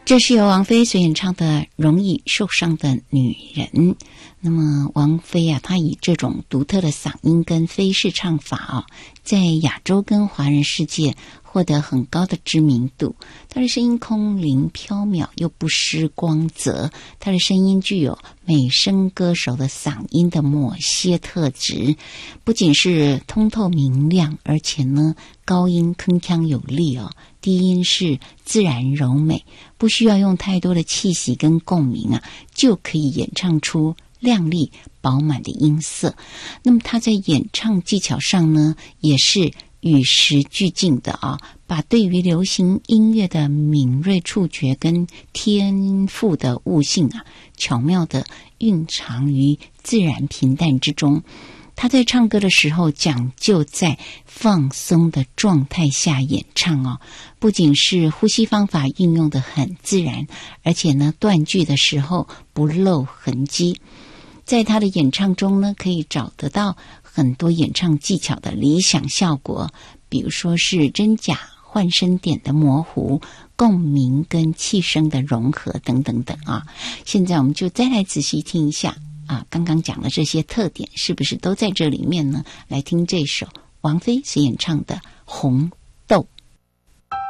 这是由王菲所演唱的《容易受伤的女人》。那么王菲啊，她以这种独特的嗓音跟菲式唱法在亚洲跟华人世界获得很高的知名度。她的声音空灵飘渺又不失光泽，她的声音具有美声歌手的嗓音的某些特质，不仅是通透明亮，而且呢高音铿锵有力低音是自然柔美，不需要用太多的气息跟共鸣就可以演唱出亮丽饱满的音色。那么他在演唱技巧上呢，也是与时俱进的把对于流行音乐的敏锐触觉跟天赋的悟性巧妙的蕴藏于自然平淡之中。他在唱歌的时候讲究在放松的状态下演唱不仅是呼吸方法运用得很自然，而且呢断句的时候不露痕迹。在他的演唱中呢，可以找得到很多演唱技巧的理想效果，比如说是真假换声点的模糊，共鸣跟气声的融合等等等现在我们就再来仔细听一下刚刚讲的这些特点是不是都在这里面呢？来听这首王菲所演唱的《红